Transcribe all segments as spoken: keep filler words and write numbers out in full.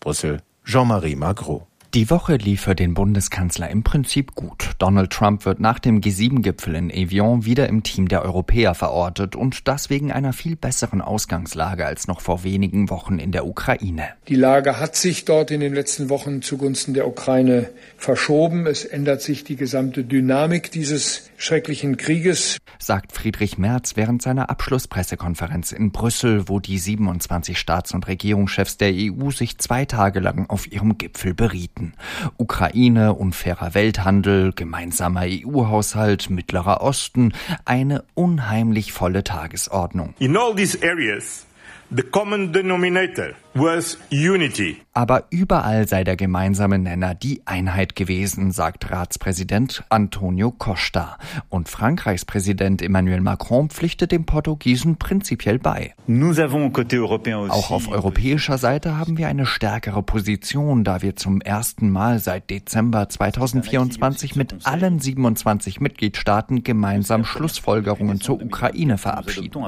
Brüssel Jean-Marie Magro. Die Woche lief für den Bundeskanzler im Prinzip gut. Donald Trump wird nach dem G sieben Gipfel in Evian wieder im Team der Europäer verortet und das wegen einer viel besseren Ausgangslage als noch vor wenigen Wochen in der Ukraine. Die Lage hat sich dort in den letzten Wochen zugunsten der Ukraine verschoben. Es ändert sich die gesamte Dynamik dieses schrecklichen Krieges, sagt Friedrich Merz während seiner Abschlusspressekonferenz in Brüssel, wo die siebenundzwanzig Staats- und Regierungschefs der E U sich zwei Tage lang auf ihrem Gipfel berieten. Ukraine, unfairer Welthandel, gemeinsamer E U-Haushalt, Mittlerer Osten, eine unheimlich volle Tagesordnung. In all these areas, the common denominator was unity. Aber überall sei der gemeinsame Nenner die Einheit gewesen, sagt Ratspräsident Antonio Costa. Und Frankreichs Präsident Emmanuel Macron pflichtet dem Portugiesen prinzipiell bei. Auch auf europäischer Seite haben wir eine stärkere Position, da wir zum ersten Mal seit Dezember zweitausendvierundzwanzig mit allen siebenundzwanzig Mitgliedstaaten gemeinsam Schlussfolgerungen zur Ukraine verabschieden.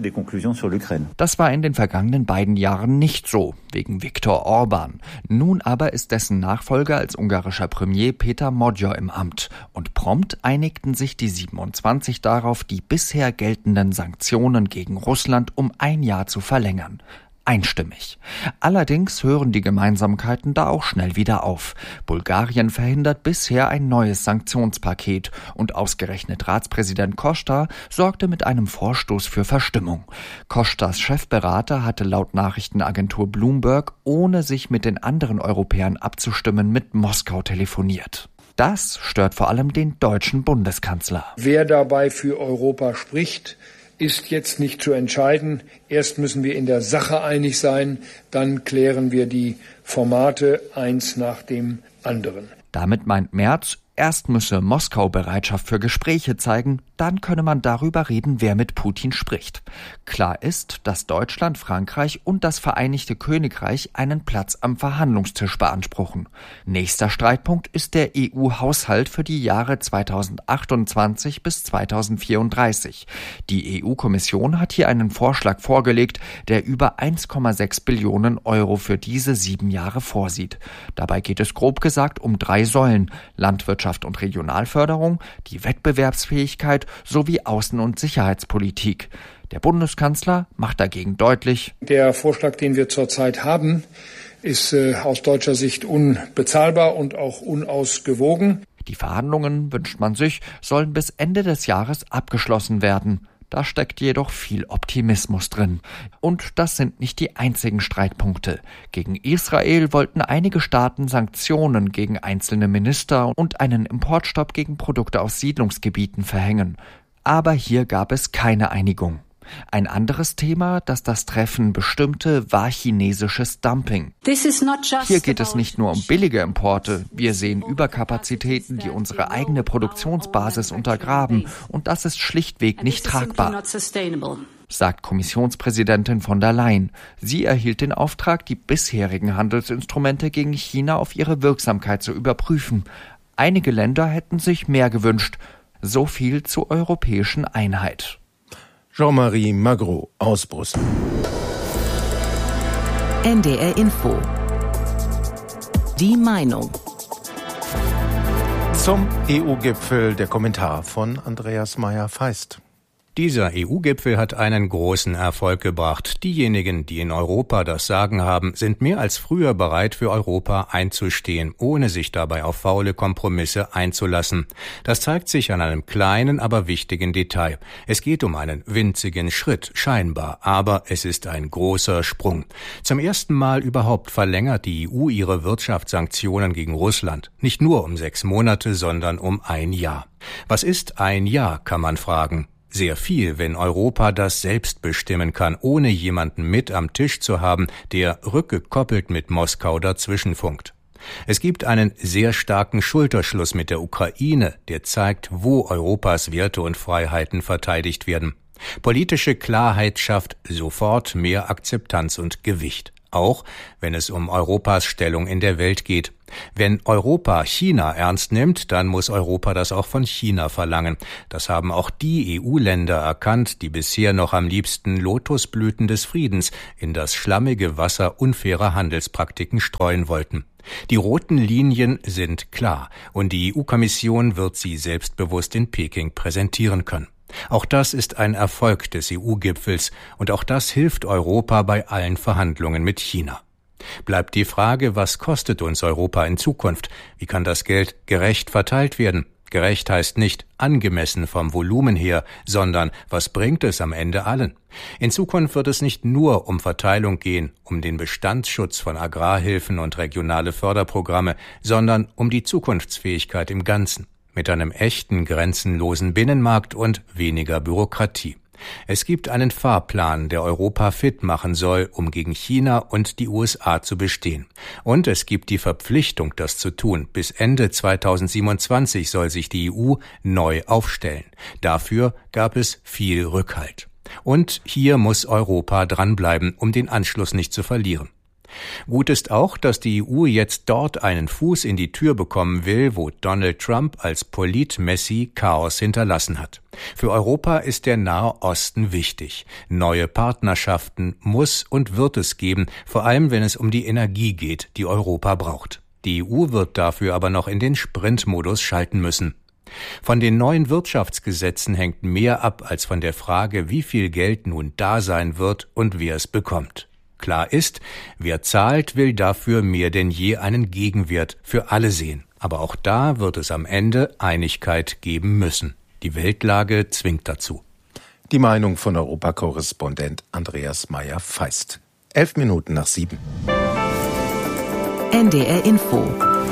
Das war in den vergangenen beiden Jahren nicht so, wegen Viktor Orban. Nun aber ist dessen Nachfolger als ungarischer Premier Peter Magyar im Amt. Und prompt einigten sich die siebenundzwanzig darauf, die bisher geltenden Sanktionen gegen Russland um ein Jahr zu verlängern. Einstimmig. Allerdings hören die Gemeinsamkeiten da auch schnell wieder auf. Bulgarien verhindert bisher ein neues Sanktionspaket und ausgerechnet Ratspräsident Costa sorgte mit einem Vorstoß für Verstimmung. Costas Chefberater hatte laut Nachrichtenagentur Bloomberg, ohne sich mit den anderen Europäern abzustimmen, mit Moskau telefoniert. Das stört vor allem den deutschen Bundeskanzler. Wer dabei für Europa spricht, ist jetzt nicht zu entscheiden. Erst müssen wir in der Sache einig sein, dann klären wir die Formate eins nach dem anderen. Damit meint Merz, erst müsse Moskau Bereitschaft für Gespräche zeigen, dann könne man darüber reden, wer mit Putin spricht. Klar ist, dass Deutschland, Frankreich und das Vereinigte Königreich einen Platz am Verhandlungstisch beanspruchen. Nächster Streitpunkt ist der E U-Haushalt für die Jahre zweitausendachtundzwanzig bis zweitausendvierunddreißig. Die E U-Kommission hat hier einen Vorschlag vorgelegt, der über eins Komma sechs Billionen Euro für diese sieben Jahre vorsieht. Dabei geht es grob gesagt um drei Säulen: Landwirtschaft und Regionalförderung, die Wettbewerbsfähigkeit sowie Außen- und Sicherheitspolitik. Der Bundeskanzler macht dagegen deutlich: Der Vorschlag, den wir zurzeit haben, ist äh, aus deutscher Sicht unbezahlbar und auch unausgewogen. Die Verhandlungen, wünscht man sich, sollen bis Ende des Jahres abgeschlossen werden. Da steckt jedoch viel Optimismus drin. Und das sind nicht die einzigen Streitpunkte. Gegen Israel wollten einige Staaten Sanktionen gegen einzelne Minister und einen Importstopp gegen Produkte aus Siedlungsgebieten verhängen. Aber hier gab es keine Einigung. Ein anderes Thema, das das Treffen bestimmte, war chinesisches Dumping. Hier geht es nicht nur um billige Importe. Wir sehen Überkapazitäten, die unsere eigene Produktionsbasis untergraben. Und das ist schlichtweg nicht tragbar, sagt Kommissionspräsidentin von der Leyen. Sie erhielt den Auftrag, die bisherigen Handelsinstrumente gegen China auf ihre Wirksamkeit zu überprüfen. Einige Länder hätten sich mehr gewünscht. So viel zur europäischen Einheit. Jean-Marie Magro aus Brüssel. N D R Info. Die Meinung. Zum E U-Gipfel der Kommentar von Andreas Meyer-Feist. Dieser E U-Gipfel hat einen großen Erfolg gebracht. Diejenigen, die in Europa das Sagen haben, sind mehr als früher bereit, für Europa einzustehen, ohne sich dabei auf faule Kompromisse einzulassen. Das zeigt sich an einem kleinen, aber wichtigen Detail. Es geht um einen winzigen Schritt, scheinbar, aber es ist ein großer Sprung. Zum ersten Mal überhaupt verlängert die E U ihre Wirtschaftssanktionen gegen Russland. Nicht nur um sechs Monate, sondern um ein Jahr. Was ist ein Jahr, kann man fragen. Sehr viel, wenn Europa das selbst bestimmen kann, ohne jemanden mit am Tisch zu haben, der rückgekoppelt mit Moskau dazwischenfunkt. Es gibt einen sehr starken Schulterschluss mit der Ukraine, der zeigt, wo Europas Werte und Freiheiten verteidigt werden. Politische Klarheit schafft sofort mehr Akzeptanz und Gewicht. auch wenn es um Europas Stellung in der Welt geht. Wenn Europa China ernst nimmt, dann muss Europa das auch von China verlangen. Das haben auch die E U-Länder erkannt, die bisher noch am liebsten Lotusblüten des Friedens in das schlammige Wasser unfairer Handelspraktiken streuen wollten. Die roten Linien sind klar und die E U-Kommission wird sie selbstbewusst in Peking präsentieren können. Auch das ist ein Erfolg des E U-Gipfels und auch das hilft Europa bei allen Verhandlungen mit China. Bleibt die Frage, was kostet uns Europa in Zukunft? Wie kann das Geld gerecht verteilt werden? Gerecht heißt nicht angemessen vom Volumen her, sondern was bringt es am Ende allen? In Zukunft wird es nicht nur um Verteilung gehen, um den Bestandsschutz von Agrarhilfen und regionale Förderprogramme, sondern um die Zukunftsfähigkeit im Ganzen, mit einem echten, grenzenlosen Binnenmarkt und weniger Bürokratie. Es gibt einen Fahrplan, der Europa fit machen soll, um gegen China und die U S A zu bestehen. Und es gibt die Verpflichtung, das zu tun. Bis Ende zweitausendsiebenundzwanzig soll sich die E U neu aufstellen. Dafür gab es viel Rückhalt. Und hier muss Europa dranbleiben, um den Anschluss nicht zu verlieren. Gut ist auch, dass die E U jetzt dort einen Fuß in die Tür bekommen will, wo Donald Trump als Polit-Messi Chaos hinterlassen hat. Für Europa ist der Nahe Osten wichtig. Neue Partnerschaften muss und wird es geben, vor allem wenn es um die Energie geht, die Europa braucht. Die E U wird dafür aber noch in den Sprintmodus schalten müssen. Von den neuen Wirtschaftsgesetzen hängt mehr ab als von der Frage, wie viel Geld nun da sein wird und wer es bekommt. Klar ist, wer zahlt, will dafür mehr denn je einen Gegenwert für alle sehen. Aber auch da wird es am Ende Einigkeit geben müssen. Die Weltlage zwingt dazu. Die Meinung von Europakorrespondent Andreas Meyer-Feist. Elf Minuten nach sieben. N D R Info.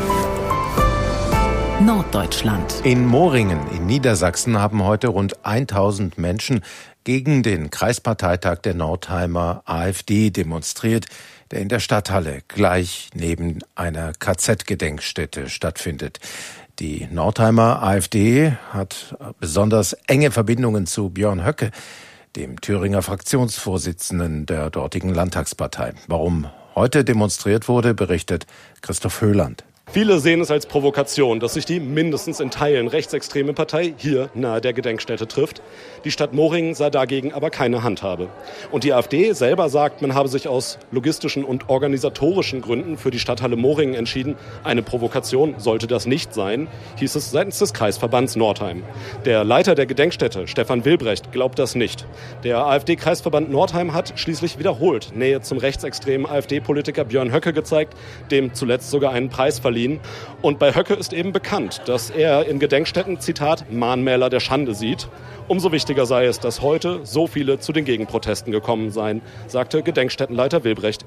Norddeutschland. In Moringen in Niedersachsen haben heute rund tausend Menschen gegen den Kreisparteitag der Nordheimer AfD demonstriert, der in der Stadthalle gleich neben einer K Z-Gedenkstätte stattfindet. Die Nordheimer AfD hat besonders enge Verbindungen zu Björn Höcke, dem Thüringer Fraktionsvorsitzenden der dortigen Landtagspartei. Warum heute demonstriert wurde, berichtet Christoph Höhland. Viele sehen es als Provokation, dass sich die mindestens in Teilen rechtsextreme Partei hier nahe der Gedenkstätte trifft. Die Stadt Moringen sah dagegen aber keine Handhabe. Und die AfD selber sagt, man habe sich aus logistischen und organisatorischen Gründen für die Stadthalle Moringen entschieden. Eine Provokation sollte das nicht sein, hieß es seitens des Kreisverbands Nordheim. Der Leiter der Gedenkstätte, Stefan Wilbrecht, glaubt das nicht. Der AfD-Kreisverband Nordheim hat schließlich wiederholt Nähe zum rechtsextremen AfD-Politiker Björn Höcke gezeigt, dem zuletzt sogar einen Preis verliehen. Und bei Höcke ist eben bekannt, dass er in Gedenkstätten, Zitat, Mahnmäler der Schande sieht. Umso wichtiger sei es, dass heute so viele zu den Gegenprotesten gekommen seien, sagte Gedenkstättenleiter Wilbrecht.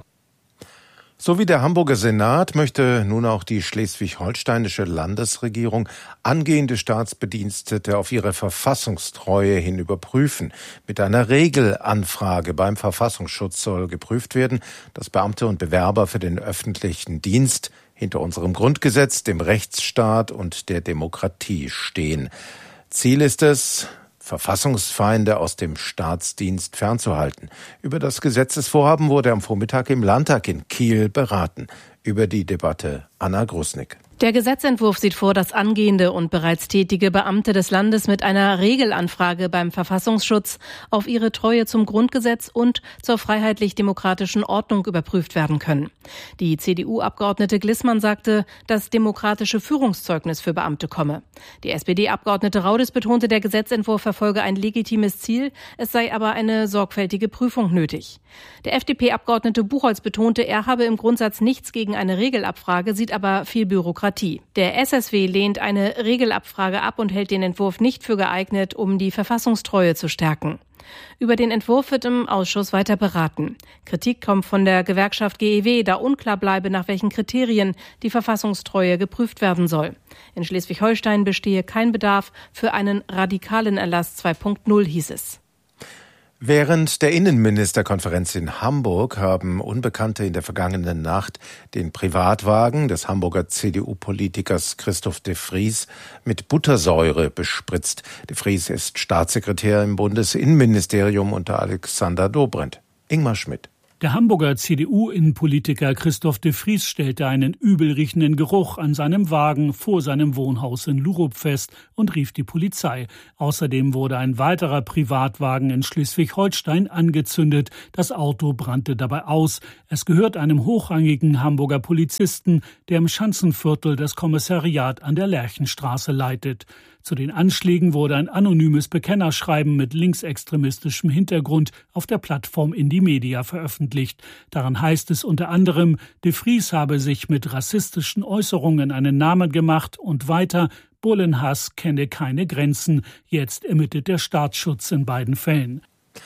So wie der Hamburger Senat möchte nun auch die schleswig-holsteinische Landesregierung angehende Staatsbedienstete auf ihre Verfassungstreue hin überprüfen. Mit einer Regelanfrage beim Verfassungsschutz soll geprüft werden, dass Beamte und Bewerber für den öffentlichen Dienst hinter unserem Grundgesetz, dem Rechtsstaat und der Demokratie stehen. Ziel ist es, Verfassungsfeinde aus dem Staatsdienst fernzuhalten. Über das Gesetzesvorhaben wurde am Vormittag im Landtag in Kiel beraten. Über die Debatte Anna Grusnick. Der Gesetzentwurf sieht vor, dass angehende und bereits tätige Beamte des Landes mit einer Regelanfrage beim Verfassungsschutz auf ihre Treue zum Grundgesetz und zur freiheitlich-demokratischen Ordnung überprüft werden können. Die C D U-Abgeordnete Glissmann sagte, das demokratische Führungszeugnis für Beamte komme. Die S P D-Abgeordnete Raudis betonte, der Gesetzentwurf verfolge ein legitimes Ziel, es sei aber eine sorgfältige Prüfung nötig. Der F D P-Abgeordnete Buchholz betonte, er habe im Grundsatz nichts gegen eine Regelabfrage, sieht aber viel Bürokratie. Der S S W lehnt eine Regelabfrage ab und hält den Entwurf nicht für geeignet, um die Verfassungstreue zu stärken. Über den Entwurf wird im Ausschuss weiter beraten. Kritik kommt von der Gewerkschaft G E W, da unklar bleibe, nach welchen Kriterien die Verfassungstreue geprüft werden soll. In Schleswig-Holstein bestehe kein Bedarf für einen radikalen Erlass zwei Punkt null, hieß es. Während der Innenministerkonferenz in Hamburg haben Unbekannte in der vergangenen Nacht den Privatwagen des Hamburger C D U-Politikers Christoph de Vries mit Buttersäure bespritzt. De Vries ist Staatssekretär im Bundesinnenministerium unter Alexander Dobrindt. Ingmar Schmidt. Der Hamburger C D U-Innenpolitiker Christoph de Vries stellte einen übelriechenden Geruch an seinem Wagen vor seinem Wohnhaus in Lurup fest und rief die Polizei. Außerdem wurde ein weiterer Privatwagen in Schleswig-Holstein angezündet. Das Auto brannte dabei aus. Es gehört einem hochrangigen Hamburger Polizisten, der im Schanzenviertel das Kommissariat an der Lerchenstraße leitet. Zu den Anschlägen wurde ein anonymes Bekennerschreiben mit linksextremistischem Hintergrund auf der Plattform Indymedia veröffentlicht. Daran heißt es unter anderem, de Vries habe sich mit rassistischen Äußerungen einen Namen gemacht und weiter, Bullenhass kenne keine Grenzen. Jetzt ermittelt der Staatsschutz in beiden Fällen.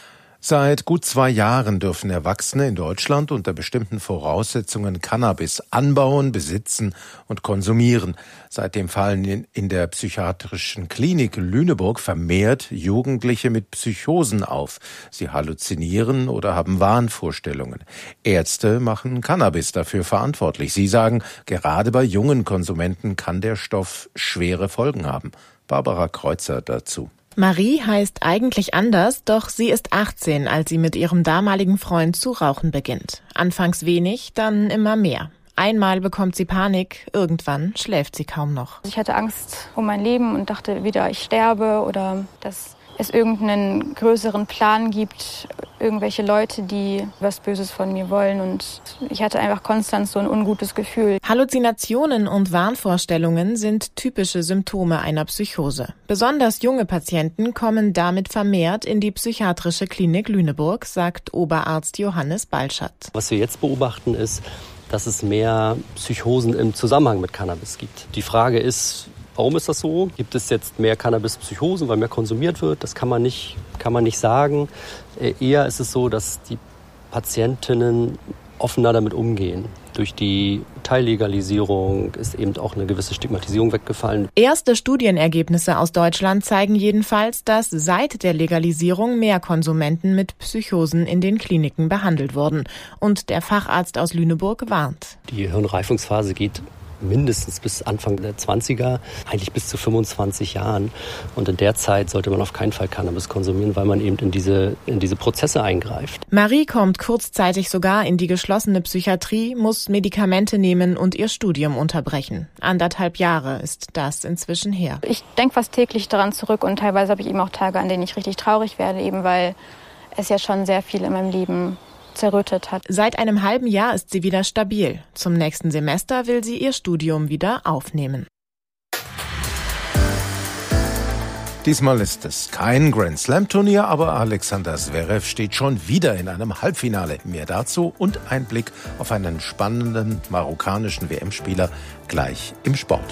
Seit gut zwei Jahren dürfen Erwachsene in Deutschland unter bestimmten Voraussetzungen Cannabis anbauen, besitzen und konsumieren. Seitdem fallen in, in der psychiatrischen Klinik Lüneburg vermehrt Jugendliche mit Psychosen auf. Sie halluzinieren oder haben Wahnvorstellungen. Ärzte machen Cannabis dafür verantwortlich. Sie sagen, gerade bei jungen Konsumenten kann der Stoff schwere Folgen haben. Barbara Kreuzer dazu. Marie heißt eigentlich anders, doch sie ist achtzehn, als sie mit ihrem damaligen Freund zu rauchen beginnt. Anfangs wenig, dann immer mehr. Einmal bekommt sie Panik, irgendwann schläft sie kaum noch. Ich hatte Angst um mein Leben und dachte wieder, ich sterbe oder dass es irgendeinen größeren Plan gibt, irgendwelche Leute, die was Böses von mir wollen, und ich hatte einfach konstant so ein ungutes Gefühl. Halluzinationen und Wahnvorstellungen sind typische Symptome einer Psychose. Besonders junge Patienten kommen damit vermehrt in die psychiatrische Klinik Lüneburg, sagt Oberarzt Johannes Balschat. Was wir jetzt beobachten ist, dass es mehr Psychosen im Zusammenhang mit Cannabis gibt. Die Frage ist, warum ist das so? Gibt es jetzt mehr Cannabis-Psychosen, weil mehr konsumiert wird? Das kann man nicht, kann man nicht sagen. Eher ist es so, dass die Patientinnen offener damit umgehen. Durch die Teillegalisierung ist eben auch eine gewisse Stigmatisierung weggefallen. Erste Studienergebnisse aus Deutschland zeigen jedenfalls, dass seit der Legalisierung mehr Konsumenten mit Psychosen in den Kliniken behandelt wurden. Und der Facharzt aus Lüneburg warnt. Die Hirnreifungsphase geht mindestens bis Anfang der zwanziger, eigentlich bis zu fünfundzwanzig Jahren. Und in der Zeit sollte man auf keinen Fall Cannabis konsumieren, weil man eben in diese, in diese Prozesse eingreift. Marie kommt kurzzeitig sogar in die geschlossene Psychiatrie, muss Medikamente nehmen und ihr Studium unterbrechen. Anderthalb Jahre ist das inzwischen her. Ich denke fast täglich daran zurück und teilweise habe ich eben auch Tage, an denen ich richtig traurig werde, eben weil es ja schon sehr viel in meinem Leben zerrüttet hat. Seit einem halben Jahr ist sie wieder stabil. Zum nächsten Semester will sie ihr Studium wieder aufnehmen. Diesmal ist es kein Grand-Slam-Turnier, aber Alexander Zverev steht schon wieder in einem Halbfinale. Mehr dazu und ein Blick auf einen spannenden marokkanischen W M-Spieler gleich im Sport.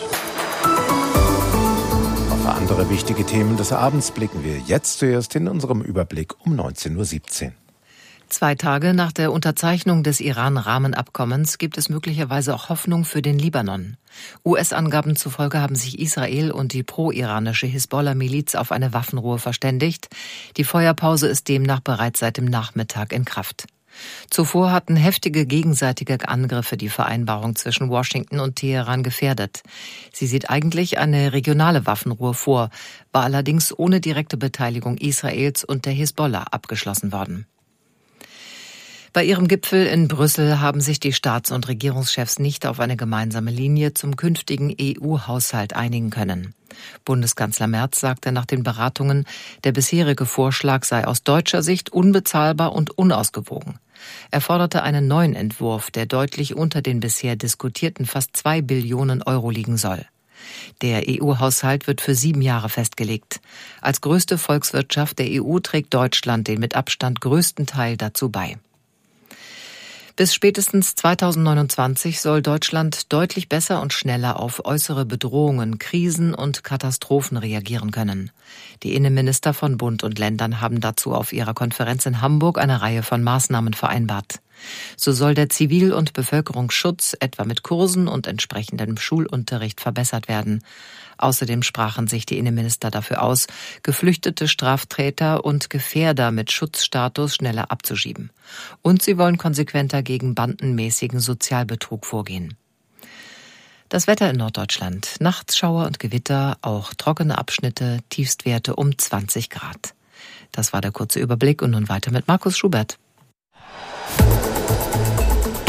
Auf andere wichtige Themen des Abends blicken wir jetzt zuerst in unserem Überblick um neunzehn Uhr siebzehn. Zwei Tage nach der Unterzeichnung des Iran-Rahmenabkommens gibt es möglicherweise auch Hoffnung für den Libanon. U S-Angaben zufolge haben sich Israel und die pro-iranische Hisbollah-Miliz auf eine Waffenruhe verständigt. Die Feuerpause ist demnach bereits seit dem Nachmittag in Kraft. Zuvor hatten heftige gegenseitige Angriffe die Vereinbarung zwischen Washington und Teheran gefährdet. Sie sieht eigentlich eine regionale Waffenruhe vor, war allerdings ohne direkte Beteiligung Israels und der Hisbollah abgeschlossen worden. Bei ihrem Gipfel in Brüssel haben sich die Staats- und Regierungschefs nicht auf eine gemeinsame Linie zum künftigen E U-Haushalt einigen können. Bundeskanzler Merz sagte nach den Beratungen, der bisherige Vorschlag sei aus deutscher Sicht unbezahlbar und unausgewogen. Er forderte einen neuen Entwurf, der deutlich unter den bisher diskutierten fast zwei Billionen Euro liegen soll. Der E U-Haushalt wird für sieben Jahre festgelegt. Als größte Volkswirtschaft der E U trägt Deutschland den mit Abstand größten Teil dazu bei. Bis spätestens zweitausendneunundzwanzig soll Deutschland deutlich besser und schneller auf äußere Bedrohungen, Krisen und Katastrophen reagieren können. Die Innenminister von Bund und Ländern haben dazu auf ihrer Konferenz in Hamburg eine Reihe von Maßnahmen vereinbart. So soll der Zivil- und Bevölkerungsschutz etwa mit Kursen und entsprechendem Schulunterricht verbessert werden. Außerdem sprachen sich die Innenminister dafür aus, geflüchtete Straftäter und Gefährder mit Schutzstatus schneller abzuschieben. Und sie wollen konsequenter gegen bandenmäßigen Sozialbetrug vorgehen. Das Wetter in Norddeutschland. Nachts Schauer und Gewitter, auch trockene Abschnitte, Tiefstwerte um zwanzig Grad. Das war der kurze Überblick und nun weiter mit Markus Schubert.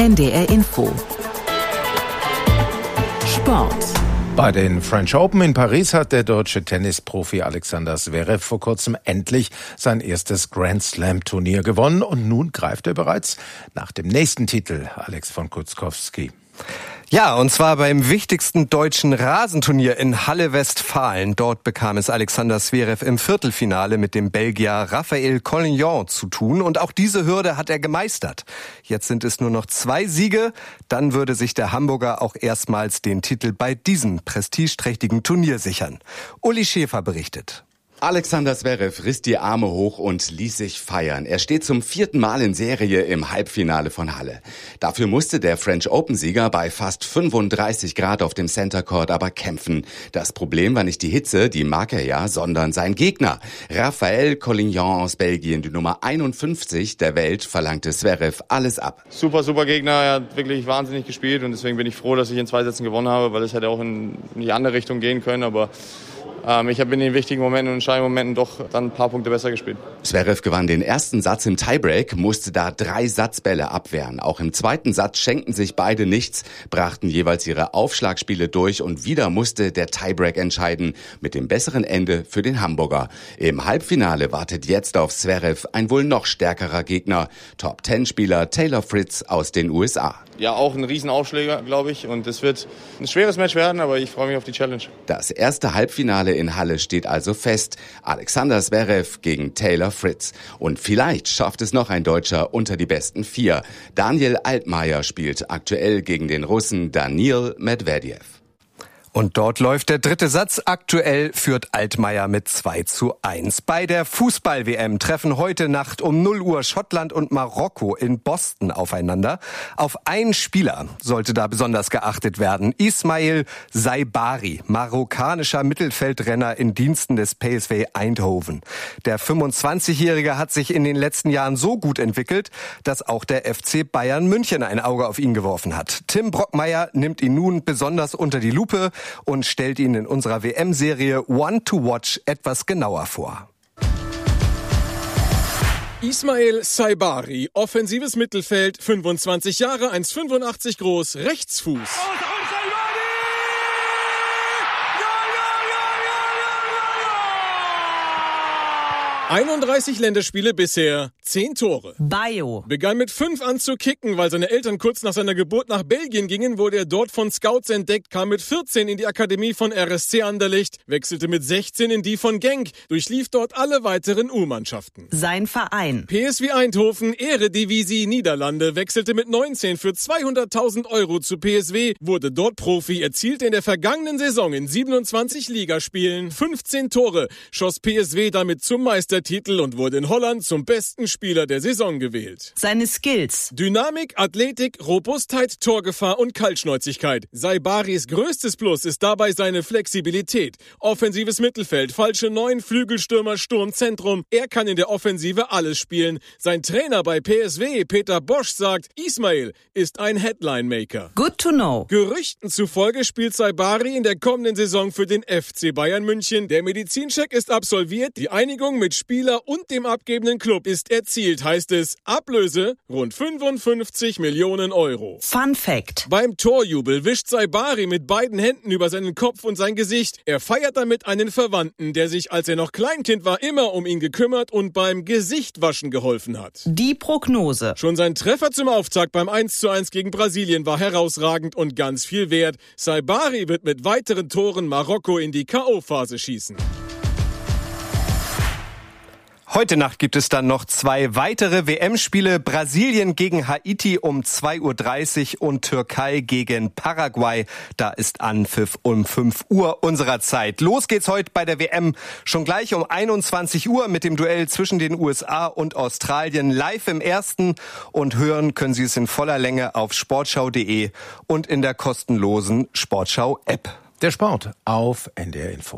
N D R Info. Sport. Bei den French Open in Paris hat der deutsche Tennisprofi Alexander Zverev vor kurzem endlich sein erstes Grand Slam Turnier gewonnen und nun greift er bereits nach dem nächsten Titel. Alex von Kutzkowski. Ja, und zwar beim wichtigsten deutschen Rasenturnier in Halle Westfalen. Dort bekam es Alexander Zverev im Viertelfinale mit dem Belgier Raphael Collignon zu tun. Und auch diese Hürde hat er gemeistert. Jetzt sind es nur noch zwei Siege. Dann würde sich der Hamburger auch erstmals den Titel bei diesem prestigeträchtigen Turnier sichern. Uli Schäfer berichtet. Alexander Zverev riss die Arme hoch und ließ sich feiern. Er steht zum vierten Mal in Serie im Halbfinale von Halle. Dafür musste der French Open-Sieger bei fast fünfunddreißig Grad auf dem Center Court aber kämpfen. Das Problem war nicht die Hitze, die mag er ja, sondern sein Gegner. Raphael Collignon aus Belgien, die Nummer einundfünfzig der Welt, verlangte Zverev alles ab. Super, super Gegner. Er hat wirklich wahnsinnig gespielt und deswegen bin ich froh, dass ich in zwei Sätzen gewonnen habe, weil es hätte auch in die andere Richtung gehen können, aber Ähm, ich habe in den wichtigen Momenten und entscheidenden Momenten doch dann ein paar Punkte besser gespielt. Zverev gewann den ersten Satz im Tiebreak, musste da drei Satzbälle abwehren. Auch im zweiten Satz schenkten sich beide nichts, brachten jeweils ihre Aufschlagspiele durch und wieder musste der Tiebreak entscheiden, mit dem besseren Ende für den Hamburger. Im Halbfinale wartet jetzt auf Zverev ein wohl noch stärkerer Gegner, Top-Zehn-Spieler Taylor Fritz aus den U S A. Ja, auch ein Riesenaufschläger, glaube ich, und es wird ein schweres Match werden, aber ich freue mich auf die Challenge. Das erste Halbfinale in Halle steht also fest. Alexander Zverev gegen Taylor Fritz. Und vielleicht schafft es noch ein Deutscher unter die besten vier. Daniel Altmaier spielt aktuell gegen den Russen Daniil Medvedev. Und dort läuft der dritte Satz. Aktuell führt Altmaier mit zwei zu eins. Bei der Fußball-W M treffen heute Nacht um null Uhr Schottland und Marokko in Boston aufeinander. Auf einen Spieler sollte da besonders geachtet werden. Ismail Saibari, marokkanischer Mittelfeldrenner in Diensten des P S V Eindhoven. Der fünfundzwanzigjährige hat sich in den letzten Jahren so gut entwickelt, dass auch der F C Bayern München ein Auge auf ihn geworfen hat. Tim Brockmeier nimmt ihn nun besonders unter die Lupe und stellt ihn in unserer W M-Serie One to Watch etwas genauer vor. Ismail Saibari, offensives Mittelfeld, fünfundzwanzig Jahre, eins Komma fünfundachtzig groß, Rechtsfuß. einunddreißig Länderspiele bisher, zehn Tore. Bayo. Begann mit fünf an zu kicken, weil seine Eltern kurz nach seiner Geburt nach Belgien gingen, wurde er dort von Scouts entdeckt, kam mit vierzehn in die Akademie von R S C Anderlecht, wechselte mit sechzehn in die von Genk, durchlief dort alle weiteren U-Mannschaften. Sein Verein. P S V Eindhoven, Eredivisie Niederlande, wechselte mit neunzehn für zweihunderttausend Euro zu P S V, wurde dort Profi, erzielte in der vergangenen Saison in siebenundzwanzig Ligaspielen fünfzehn Tore, schoss P S V damit zum Meistertitel und wurde in Holland zum besten Spieler der Saison gewählt. Seine Skills. Dynamik, Athletik, Robustheit, Torgefahr und Kaltschnäuzigkeit. Saibaris größtes Plus ist dabei seine Flexibilität. Offensives Mittelfeld, falsche Neun, Flügelstürmer, Sturmzentrum. Er kann in der Offensive alles spielen. Sein Trainer bei P S V, Peter Bosch, sagt, Ismail ist ein Headline-Maker. Good to know. Gerüchten zufolge spielt Saibari in der kommenden Saison für den F C Bayern München. Der Medizincheck ist absolviert. Die Einigung mit Spieler und dem abgebenden Club ist erzielt, heißt es. Ablöse rund fünfundfünfzig Millionen Euro. Fun Fact. Beim Torjubel wischt Saibari mit beiden Händen über seinen Kopf und sein Gesicht. Er feiert damit einen Verwandten, der sich, als er noch Kleinkind war, immer um ihn gekümmert und beim Gesichtwaschen geholfen hat. Die Prognose. Schon sein Treffer zum Auftakt beim eins zu eins gegen Brasilien war herausragend und ganz viel wert. Saibari wird mit weiteren Toren Marokko in die K O-Phase schießen. Heute Nacht gibt es dann noch zwei weitere W M-Spiele. Brasilien gegen Haiti um zwei Uhr dreißig und Türkei gegen Paraguay. Da ist Anpfiff um fünf Uhr unserer Zeit. Los geht's heute bei der W M schon gleich um einundzwanzig Uhr mit dem Duell zwischen den U S A und Australien live im Ersten. Und hören können Sie es in voller Länge auf sportschau punkt de und in der kostenlosen Sportschau-App. Der Sport auf N D R Info.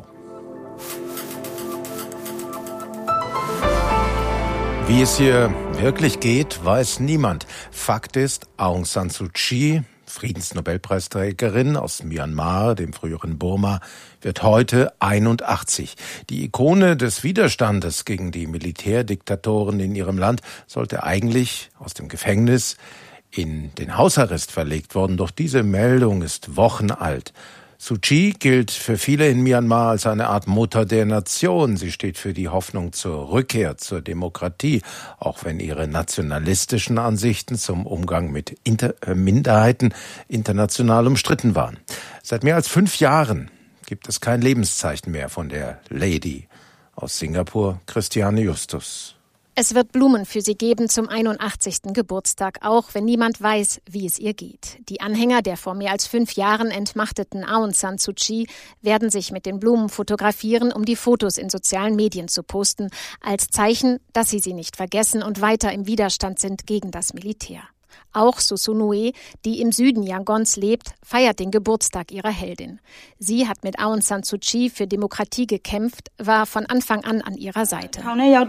Wie es hier wirklich geht, weiß niemand. Fakt ist, Aung San Suu Kyi, Friedensnobelpreisträgerin aus Myanmar, dem früheren Burma, wird heute einundachtzig. Die Ikone des Widerstandes gegen die Militärdiktatoren in ihrem Land sollte eigentlich aus dem Gefängnis in den Hausarrest verlegt worden. Doch diese Meldung ist wochenalt. Suu Kyi gilt für viele in Myanmar als eine Art Mutter der Nation. Sie steht für die Hoffnung zur Rückkehr zur Demokratie, auch wenn ihre nationalistischen Ansichten zum Umgang mit Inter- äh, Minderheiten international umstritten waren. Seit mehr als fünf Jahren gibt es kein Lebenszeichen mehr von der Lady. Aus Singapur, Christiane Justus. Es wird Blumen für sie geben zum einundachtzigsten Geburtstag, auch wenn niemand weiß, wie es ihr geht. Die Anhänger der vor mehr als fünf Jahren entmachteten Aung San Suu Kyi werden sich mit den Blumen fotografieren, um die Fotos in sozialen Medien zu posten, als Zeichen, dass sie sie nicht vergessen und weiter im Widerstand sind gegen das Militär. Auch Susunue, die im Süden Yangons lebt, feiert den Geburtstag ihrer Heldin. Sie hat mit Aung San Suu Kyi für Demokratie gekämpft, war von Anfang an an ihrer Seite.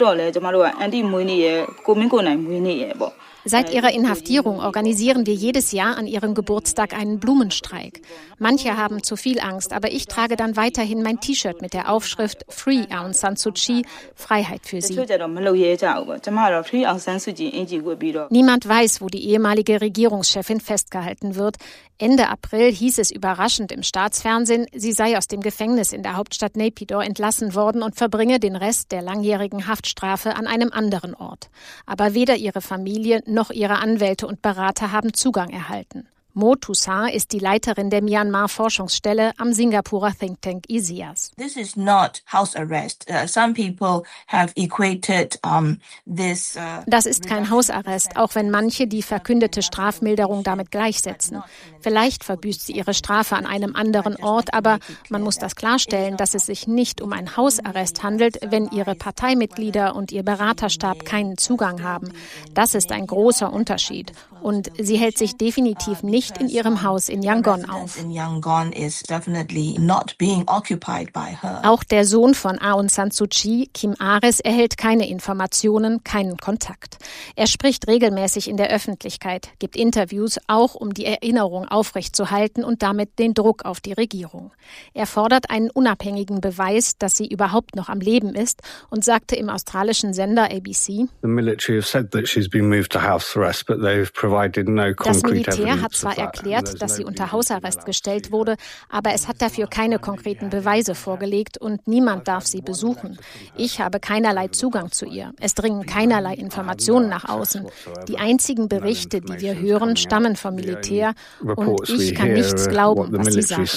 Seit ihrer Inhaftierung organisieren wir jedes Jahr an ihrem Geburtstag einen Blumenstreik. Manche haben zu viel Angst, aber ich trage dann weiterhin mein T-Shirt mit der Aufschrift Free Aung San Suu Kyi, Freiheit für sie. Niemand weiß, wo die ehemalige Regierungschefin festgehalten wird. Ende April hieß es überraschend im Staatsfernsehen, sie sei aus dem Gefängnis in der Hauptstadt Naypyidaw entlassen worden und verbringe den Rest der langjährigen Haftstrafe an einem anderen Ort. Aber weder ihre Familie noch ihre Anwälte und Berater haben Zugang erhalten. Mo Toussaint ist die Leiterin der Myanmar-Forschungsstelle am Singapurer Think Tank ISEAS. This is not house arrest. Uh, some people have equated um, this. Uh, das ist kein Hausarrest, auch wenn manche die verkündete Strafmilderung damit gleichsetzen. Vielleicht verbüßt sie ihre Strafe an einem anderen Ort, aber man muss das klarstellen, dass es sich nicht um einen Hausarrest handelt, wenn ihre Parteimitglieder und ihr Beraterstab keinen Zugang haben. Das ist ein großer Unterschied. Und sie hält sich definitiv nicht in ihrem Haus in Yangon auf. Auch der Sohn von Aung San Suu Kyi, Kim Aris, erhält keine Informationen, keinen Kontakt. Er spricht regelmäßig in der Öffentlichkeit, gibt Interviews, auch um die Erinnerung aufrechtzuerhalten und damit den Druck auf die Regierung. Er fordert einen unabhängigen Beweis, dass sie überhaupt noch am Leben ist und sagte im australischen Sender A B C: Das Militär hat zwar erklärt, dass sie unter Hausarrest gestellt wurde, aber es hat dafür keine konkreten Beweise vorgelegt und niemand darf sie besuchen. Ich habe keinerlei Zugang zu ihr. Es dringen keinerlei Informationen nach außen. Die einzigen Berichte, die wir hören, stammen vom Militär und ich kann nichts glauben, was sie sagen.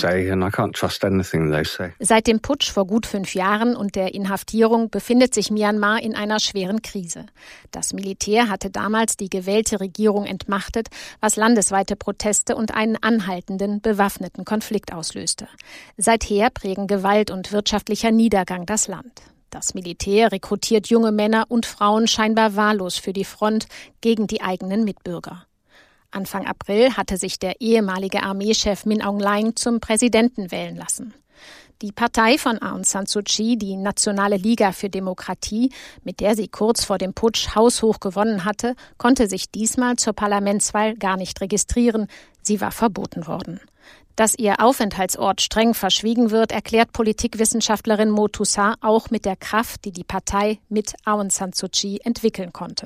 Seit dem Putsch vor gut fünf Jahren und der Inhaftierung befindet sich Myanmar in einer schweren Krise. Das Militär hatte damals die gewählte Regierung entmachtet, was landesweite Proteste und einen anhaltenden, bewaffneten Konflikt auslöste. Seither prägen Gewalt und wirtschaftlicher Niedergang das Land. Das Militär rekrutiert junge Männer und Frauen scheinbar wahllos für die Front gegen die eigenen Mitbürger. Anfang April hatte sich der ehemalige Armeechef Min Aung Hlaing zum Präsidenten wählen lassen. Die Partei von Aung San Suu Kyi, die Nationale Liga für Demokratie, mit der sie kurz vor dem Putsch haushoch gewonnen hatte, konnte sich diesmal zur Parlamentswahl gar nicht registrieren. Sie war verboten worden. Dass ihr Aufenthaltsort streng verschwiegen wird, erklärt Politikwissenschaftlerin Mo Toussaint auch mit der Kraft, die die Partei mit Aung San Suu Kyi entwickeln konnte.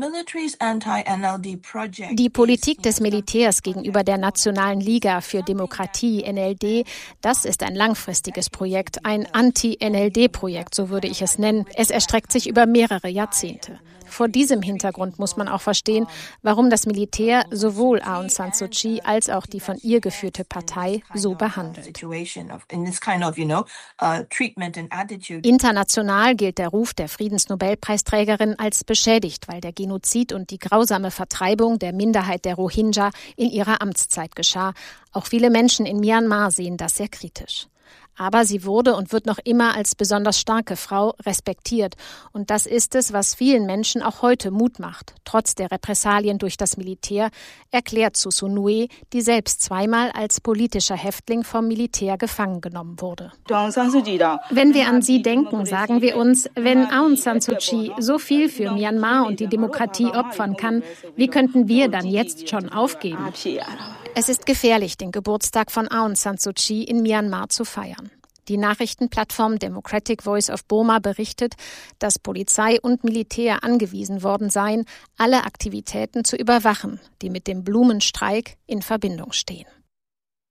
Die Politik des Militärs gegenüber der Nationalen Liga für Demokratie, N L D, das ist ein langfristiges Projekt, ein Anti-N L D-Projekt, so würde ich es nennen. Es erstreckt sich über mehrere Jahrzehnte. Vor diesem Hintergrund muss man auch verstehen, warum das Militär sowohl Aung San Suu Kyi als auch die von ihr geführte Partei so behandelt. International gilt der Ruf der Friedensnobelpreisträgerin als beschädigt, weil der Genozid und die grausame Vertreibung der Minderheit der Rohingya in ihrer Amtszeit geschah. Auch viele Menschen in Myanmar sehen das sehr kritisch. Aber sie wurde und wird noch immer als besonders starke Frau respektiert. Und das ist es, was vielen Menschen auch heute Mut macht, trotz der Repressalien durch das Militär, erklärt Susunue, die selbst zweimal als politischer Häftling vom Militär gefangen genommen wurde. Wenn wir an sie denken, sagen wir uns, wenn Aung San Suu Kyi so viel für Myanmar und die Demokratie opfern kann, wie könnten wir dann jetzt schon aufgeben? Es ist gefährlich, den Geburtstag von Aung San Suu Kyi in Myanmar zu feiern. Die Nachrichtenplattform Democratic Voice of Burma berichtet, dass Polizei und Militär angewiesen worden seien, alle Aktivitäten zu überwachen, die mit dem Blumenstreik in Verbindung stehen.